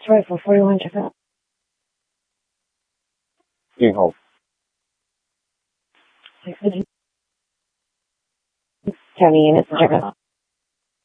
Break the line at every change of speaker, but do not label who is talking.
Troy for 41, check out.
You hold.
County units, check out.